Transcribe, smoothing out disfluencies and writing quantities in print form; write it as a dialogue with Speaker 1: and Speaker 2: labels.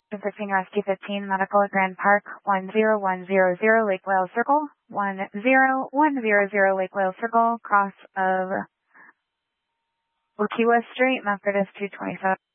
Speaker 1: 15 Rescue 15 Medical at Grand Park 10100 Lake Wales Circle 10100 Lake Wales Circle cross of Wakiwa Street, Mount Curtis 227.